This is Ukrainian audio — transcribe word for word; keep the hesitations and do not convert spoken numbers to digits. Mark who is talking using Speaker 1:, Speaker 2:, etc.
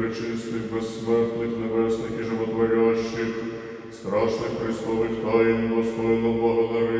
Speaker 1: пречистих, безсмертних, небесних і животворящих, страшних Христових таїн достойно благодарити.